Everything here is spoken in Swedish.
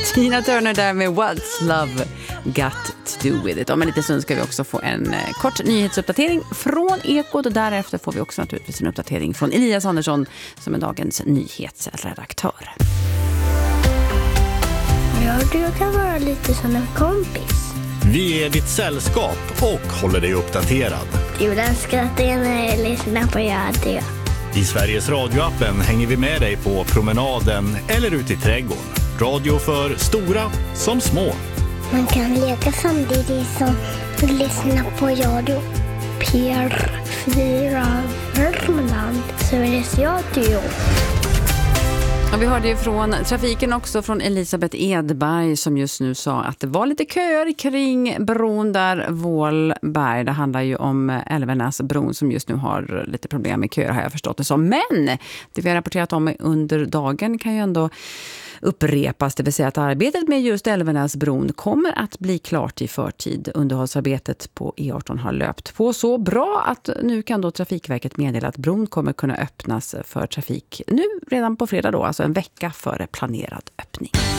Tina Turner där med What's Love Got To Do With It. Om en liten stund ska vi också få en kort nyhetsuppdatering från Ekot och därefter får vi också naturligtvis en uppdatering från Elias Andersson som är dagens nyhetsredaktör. Radio kan vara lite som en kompis. Vi är ditt sällskap och håller dig uppdaterad. Julen skrattar när jag lyssnar på radio. I Sveriges radioappen hänger vi med dig på promenaden eller ute i trädgården. Radio för stora som små. Man kan leka samtidigt som lyssna på radio. PR4 Värmland, Sveriges Radio. Och vi hörde ju från trafiken också från Elisabeth Edberg som just nu sa att det var lite köer kring bron där Vålberg. Det handlar ju om Älvenäsbron som just nu har lite problem med köer har jag förstått det som. Men det vi har rapporterat om under dagen kan ju ändå upprepas. Det vill säga att arbetet med just Älvenäsbron kommer att bli klart i förtid. Underhållsarbetet på E18 har löpt på så bra att nu kan då Trafikverket meddela att bron kommer kunna öppnas för trafik nu redan på fredag då, alltså en vecka före planerad öppning.